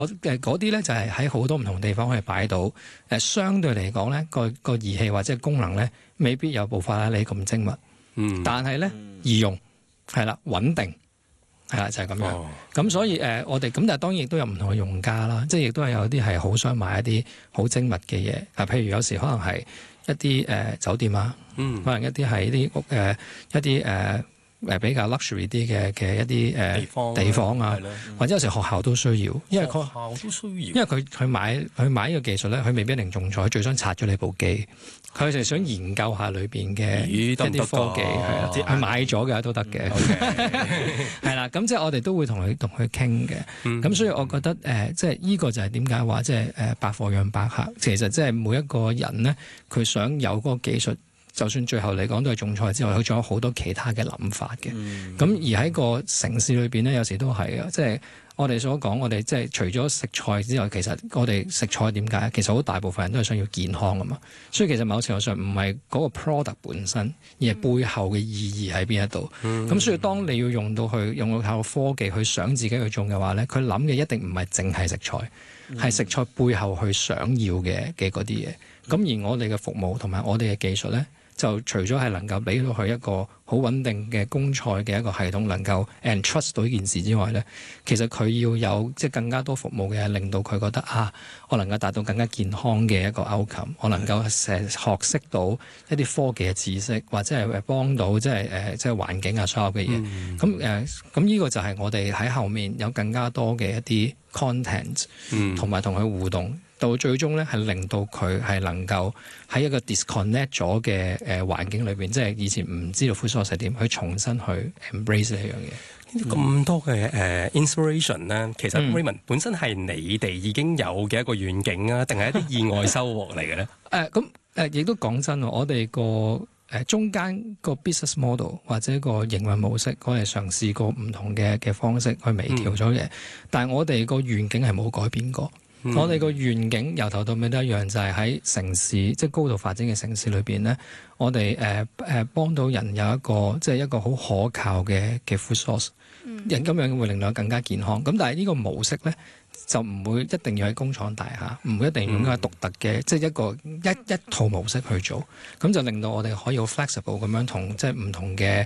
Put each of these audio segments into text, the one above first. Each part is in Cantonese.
嗰啲咧就係喺好多唔同地方可以擺到。相對嚟講咧，個儀器或者功能咧，未必有部法拉利咁精密。但係咧易用係啦，穩定係啦，就係咁樣。咁所以我哋咁，但係當然亦都有唔同嘅用家啦，即係亦都係有啲係好想買一啲好精密嘅嘢。譬如有時可能係一啲酒店啊，可能一啲係一啲比較 luxury 啲嘅一啲地方啊，或者有時學校都需要，因為佢買呢個技術咧，佢未必一定中彩，最想拆咗你部機，佢就想研究下裏邊嘅一啲科技，係啦，佢買咗嘅都得嘅，係啦，咁即係我哋都會同佢傾嘅，咁所以我覺得即係呢個就係點解話即係百貨養百客，其實即係每一個人咧，佢想有嗰個技術。就算最後嚟講都係種菜之外，佢仲有好多其他嘅諗法嘅。咁而喺個城市裏邊咧，有時都係啊，即係我哋所講，我哋即係除咗食菜之外，其實我哋食菜點解？其實好大部分人都係想要健康㗎嘛。所以其實某程度上唔係嗰個 product 本身，而係背後嘅意義喺邊一度。咁所以當你要用到靠科技去想自己去種嘅話咧，佢諗嘅一定唔係淨係食材，係食材背後去想要嘅嗰啲嘢。咁而我哋嘅服務同埋我哋嘅技術咧，就除咗係能夠俾到佢一個好穩定嘅供菜嘅一個系統，能夠 entrust 到呢件事之外咧，其實佢要有即係更加多服務嘅，令到佢覺得我能夠達到更加健康嘅一個 outcome， 我能夠學識到一啲科技嘅知識，或者係幫到即係環境所有嘅嘢。咁呢個就係我哋喺後面有更加多嘅一啲 content，同埋同佢互動。到最終咧，係令到佢係能夠喺一個 disconnect 咗嘅環境裏邊，即係以前唔知道 food source 係點，去重新去 embrace 呢樣嘢。 咁多嘅inspiration 咧，其實 Raymond 本身係你哋已經有嘅一個願景啊，定係一啲意外收穫嚟嘅咧？ 亦都講真，我哋個中間個 business model 或者個營運模式，我哋嘗試過唔同嘅方式去微調咗嘅，但係我哋個願景係冇改變過。我哋個願景由頭到尾都一樣，就係喺城市即係高度發展嘅城市裏邊咧，我哋幫到人有一個好可靠嘅 food source，人咁樣會令到更加健康。咁但係呢個模式咧，就唔會一定要喺工廠大廈，唔會一定要用一個獨特嘅，即係一套模式去做，咁就令到我哋可以好 flexible 咁樣同即係唔同嘅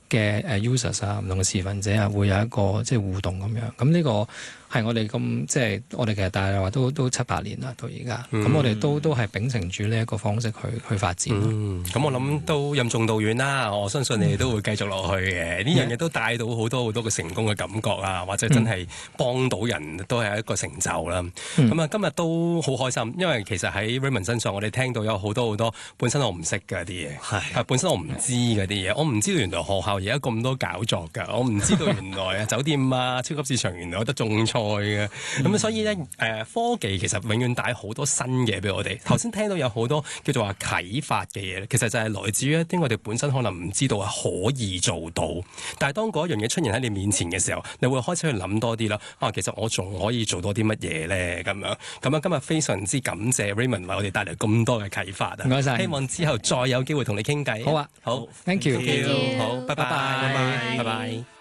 users 啊，唔同嘅持份者啊，會有一個即係互動咁樣。咁呢個係我哋即係我哋其實大概話都7-8年啦，到而家。咁我哋都係秉承住呢一個方式去發展。 咁我諗都任重道遠啦。我相信你哋都會繼續落去嘅。呢樣嘢都帶到好多嘅成功嘅感覺啊，或者真係幫到人都係一個成就啦。咁啊，今日都好開心，因為其實喺 Raymond 身上，我哋聽到有好多本身我唔識嘅啲嘢，係本身我唔知嘅啲嘢，我唔知道原來學校而家咁多搞作㗎，我唔知道原來酒店啊、超級市場原來有得種菜嘅。咁所以咧，科技其實永遠帶好多新嘢俾我哋。頭先聽到有好多叫做話啟發嘅嘢，其實就係來自於一啲我哋本身可能唔知道係可以做到，但係當嗰樣嘢出現喺你面前嘅時候，你會開始去諗多啲啦。其實我仲可以做多啲乜嘢咧？咁樣今日非常之感謝 Raymond 為我哋帶嚟咁多嘅啟發啊！ 唔該晒， 希望之後再有機會同你傾偈。 好啊， 好 ，thank you， 好，拜拜，拜拜。